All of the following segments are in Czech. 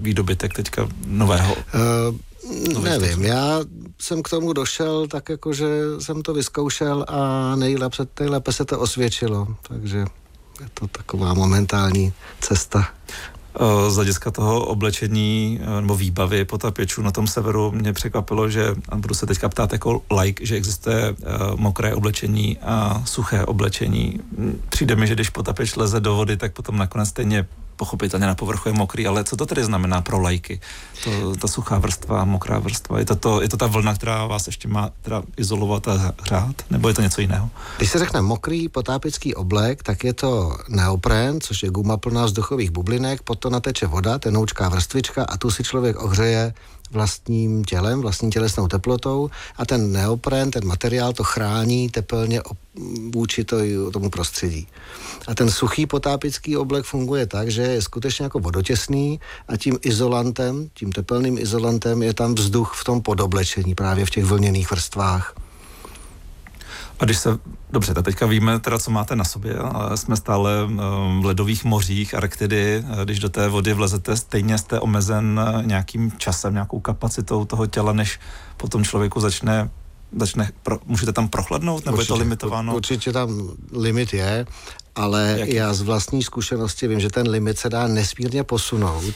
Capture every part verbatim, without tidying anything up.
výdobytek teďka nového? Uh, nevím, já jsem k tomu došel tak jako, že jsem to vyzkoušel a nejlépe, nejlépe se to osvědčilo, takže je to taková momentální cesta. Z hlediska toho oblečení nebo výbavy potapičů na tom severu mě překvapilo, že, a budu se teďka ptát jako like, že existuje mokré oblečení a suché oblečení. Přijde mi, že když potapič leze do vody, tak potom nakonec stejně pochopitelně na povrchu je mokrý, ale co to tedy znamená pro lajky? To, ta suchá vrstva, mokrá vrstva, je to, to, je to ta vlna, která vás ještě má teda izolovat a hřát, nebo je to něco jiného? Když se řekne mokrý potápěcký oblek, tak je to neopren, což je guma plná vzduchových bublinek, potom nateče voda, tenoučká vrstvička a tu si člověk ohřeje vlastním tělem, vlastní tělesnou teplotou a ten neopren, ten materiál to chrání tepelně vůči to, tomu prostředí. A ten suchý potápický oblek funguje tak, že je skutečně jako vodotěsný a tím izolantem, tím tepelným izolantem je tam vzduch v tom podoblečení, právě v těch vlněných vrstvách. A když se, dobře, tak teďka víme teda, co máte na sobě, ale jsme stále v ledových mořích, Arktidy, když do té vody vlezete, stejně jste omezen nějakým časem, nějakou kapacitou toho těla, než potom člověku začne, začne pro, můžete tam prochladnout, nebo určitě, je to limitováno? Určitě tam limit je, ale jaký? Já z vlastní zkušenosti vím, že ten limit se dá nesmírně posunout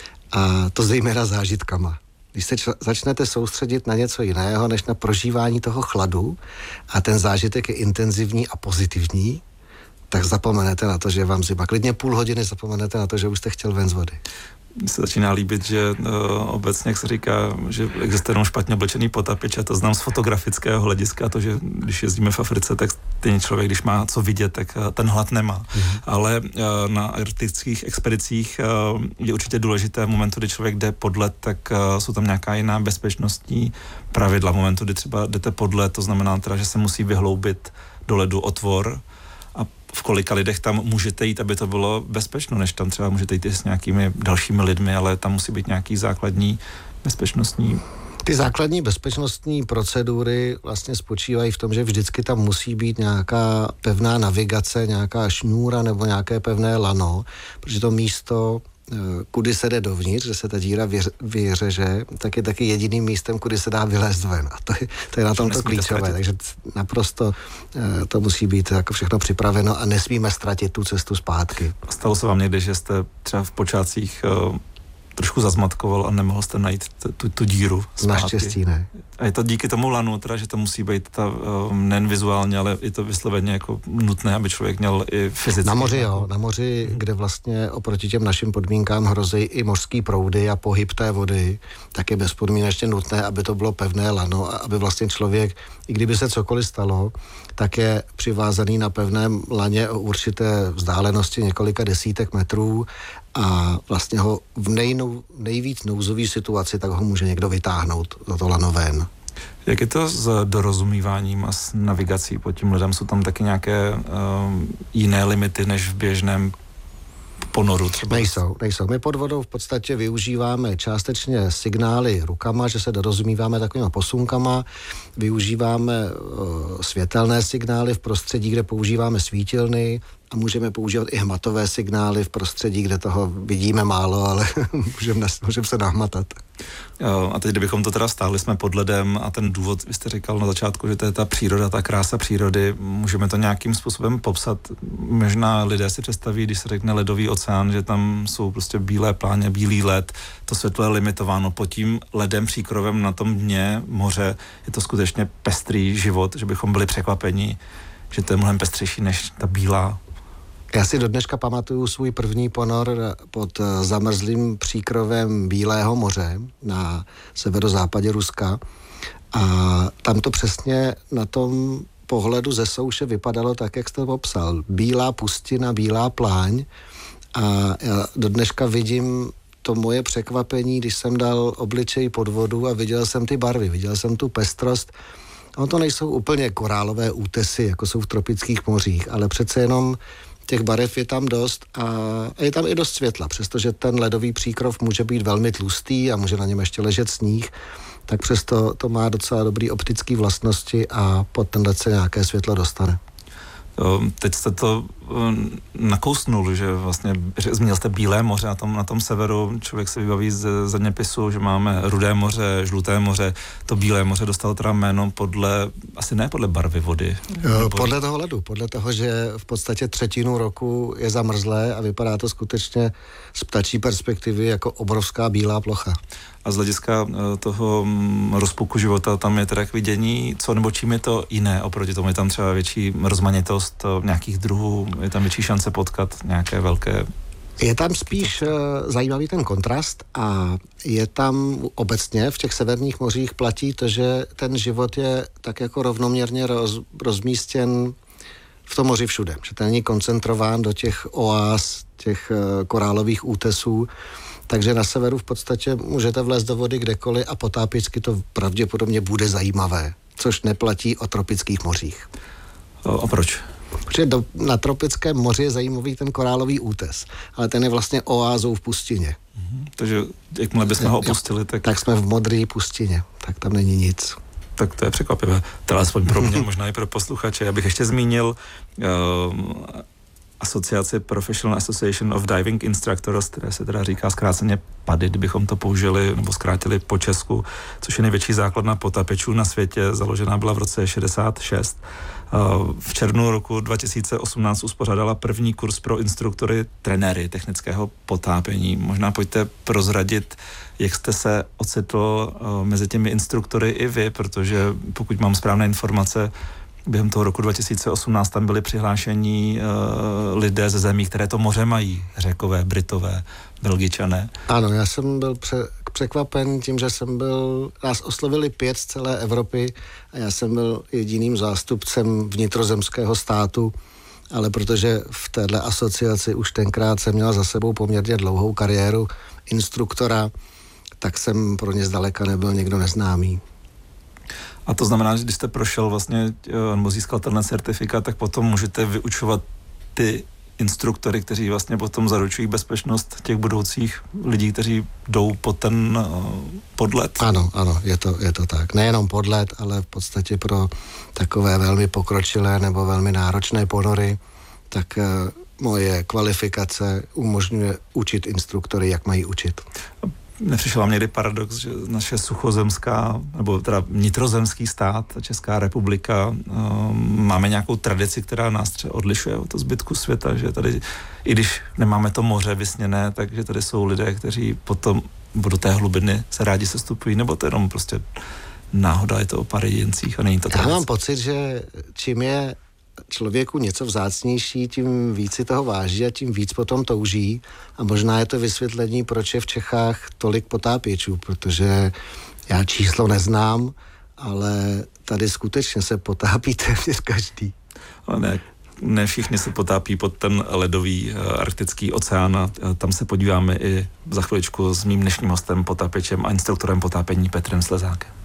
a to zejména zážitkama. Když se čl- začnete soustředit na něco jiného, než na prožívání toho chladu a ten zážitek je intenzivní a pozitivní, tak zapomenete na to, že je vám zima. Klidně půl hodiny zapomenete na to, že už jste chtěl ven z vody. Mně se začíná líbit, že uh, obecně, jak se říká, že existuje jenom špatně oblečený potapič, a to znám z fotografického hlediska, to, že když jezdíme v Africe, tak ten člověk, když má co vidět, tak uh, ten hlad nemá. Mm-hmm. Ale uh, na arktických expedicích uh, je určitě důležité v momentu, kdy člověk jde pod led, tak uh, jsou tam nějaká jiná bezpečnostní pravidla. V momentu, kdy třeba jdete pod led, to znamená teda, že se musí vyhloubit do ledu otvor, a v kolika lidech tam můžete jít, aby to bylo bezpečno, než tam třeba můžete jít i s nějakými dalšími lidmi, ale tam musí být nějaký základní bezpečnostní... Ty základní bezpečnostní procedury vlastně spočívají v tom, že vždycky tam musí být nějaká pevná navigace, nějaká šňůra nebo nějaké pevné lano, protože to místo, kudy se jde dovnitř, že se ta díra vyřeže, tak je taky jediným místem, kudy se dá vylézt ven. A to je, to je na tom to klíčové, takže naprosto to musí být jako všechno připraveno a nesmíme ztratit tu cestu zpátky. Stalo se vám někdy, že jste třeba v počátcích uh, trošku zazmatkoval a nemohl jste najít t- tu, tu díru zpátky? Naštěstí ne. A je to díky tomu lanu, teda, že to musí být ta, uh, nejen vizuálně, ale i to vysloveně jako nutné, aby člověk měl i fyzicky. Na moři jo, na moři, hmm. kde vlastně oproti těm našim podmínkám hrozí i mořský proudy a pohyb té vody, tak je bezpodmínečně nutné, aby to bylo pevné lano a aby vlastně člověk, i kdyby se cokoliv stalo, tak je přivázaný na pevném laně o určité vzdálenosti několika desítek metrů a vlastně ho v nejnou, nejvíc nouzové situaci, tak ho může někdo vytáhnout za to lano ven. Jak je to s dorozumíváním a s navigací pod tím ledem? Jsou tam taky nějaké um, jiné limity než v běžném ponoru třeba? Nejsou, nejsou. My pod vodou v podstatě využíváme částečně signály rukama, že se dorozumíváme takovýma posunkama, využíváme uh, světelné signály v prostředí, kde používáme svítilny a můžeme používat i hmatové signály v prostředí, kde toho vidíme málo, ale můžeme můžem se nahmatat. A teď, kdybychom to teda stáhli, jsme pod ledem a ten důvod, vy jste říkal na začátku, že to je ta příroda, ta krása přírody, můžeme to nějakým způsobem popsat. Možná lidé si představí, když se řekne ledový oceán, že tam jsou prostě bílé pláně, bílý led, to světlo je limitováno. Pod tím ledem příkrovem na tom dně moře je to skutečně pestrý život, že bychom byli překvapeni, že to je mnohem pestřejší než ta bílá. Já si do dneška pamatuju svůj první ponor pod zamrzlým příkrovem Bílého moře na severozápadě Ruska a tam to přesně na tom pohledu ze souše vypadalo tak, jak jste popsal. Bílá pustina, bílá pláň a já do dneška vidím to moje překvapení, když jsem dal obličej pod vodu a viděl jsem ty barvy, viděl jsem tu pestrost. No to nejsou úplně korálové útesy, jako jsou v tropických mořích, ale přece jenom těch barev je tam dost a je tam i dost světla, přestože ten ledový příkrov může být velmi tlustý a může na něm ještě ležet sníh, tak přesto to má docela dobrý optický vlastnosti a pod ten led se nějaké světlo dostane. Teď jste to nakousnul, že vlastně zmínil jste Bílé moře na tom, na tom severu, člověk se vybaví z zeměpisu, že máme Rudé moře, Žluté moře, to Bílé moře dostalo teda jméno podle, asi ne podle barvy vody. Jo, podle toho ledu, podle toho, že v podstatě třetinu roku je zamrzlé a vypadá to skutečně z ptačí perspektivy jako obrovská bílá plocha. A z hlediska toho rozpuku života tam je teda k vidění, co nebo čím je to jiné oproti tomu? Je tam třeba větší rozmanitost nějakých druhů, je tam větší šance potkat nějaké velké... Je tam spíš uh, zajímavý ten kontrast a je tam obecně v těch severních mořích platí to, že ten život je tak jako rovnoměrně roz, rozmístěn v tom moři všude. Že ten není koncentrován do těch oáz, těch uh, korálových útesů. Takže na severu v podstatě můžete vlézt do vody kdekoliv a potápěčsky to pravděpodobně bude zajímavé, což neplatí o tropických mořích. A proč? Protože do, na tropickém moři je zajímavý ten korálový útes, ale ten je vlastně oázou v pustině. Mm-hmm. Takže jakmile bychom ho opustili, tak... Tak jsme v modré pustině, tak tam není nic. Tak to je překvapivé. Teda aspoň pro mě, možná i pro posluchače. Já bych ještě zmínil uh, asociaci Professional Association of Diving Instructors, které se teda říká zkráceně PADI, kdybychom to použili nebo zkrátili po česku, což je největší základna potapěčů na světě, založená byla v roce šedesát šest. V červnu roku dva tisíce osmnáct uspořádala první kurz pro instruktory, trenéry technického potápění. Možná pojďte prozradit, jak jste se ocitl mezi těmi instruktory i vy, protože pokud mám správné informace, během toho roku dva tisíce osmnáct tam byli přihlášení uh, lidé ze zemí, které to moře mají. Řekové, Britové, Belgičané. Ano, já jsem byl pře- překvapen tím, že jsem byl, nás oslovili pět z celé Evropy a já jsem byl jediným zástupcem vnitrozemského státu, ale protože v téhle asociaci už tenkrát jsem měl za sebou poměrně dlouhou kariéru instruktora, tak jsem pro ně zdaleka nebyl někdo neznámý. A to znamená, že když jste prošel vlastně, nebo získal tenhle certifikát, tak potom můžete vyučovat ty instruktory, kteří vlastně potom zaručují bezpečnost těch budoucích lidí, kteří jdou pod ten podlet. Ano, ano, je to, je to tak. Nejenom podlet, ale v podstatě pro takové velmi pokročilé nebo velmi náročné ponory, tak uh, moje kvalifikace umožňuje učit instruktory, jak mají učit. Nepřišel vám někdy paradox, že naše suchozemská, nebo teda vnitrozemský stát, Česká republika, um, máme nějakou tradici, která nás třeba odlišuje od toho zbytku světa, že tady, i když nemáme to moře vysněné, takže tady jsou lidé, kteří potom do té hlubiny se rádi sestupují, nebo to jenom prostě náhoda, je to o pár jedincích a není to tradice. Já mám pocit, že čím je člověku něco vzácnější, tím víc si toho váží a tím víc potom touží. A možná je to vysvětlení, proč je v Čechách tolik potápěčů, protože já číslo neznám, ale tady skutečně se potápí téměř každý. Ale ne, ne všichni se potápí pod ten ledový arktický oceán a tam se podíváme i za chviličku s mým dnešním hostem, potápěčem a instruktorem potápění Petrem Slezákem.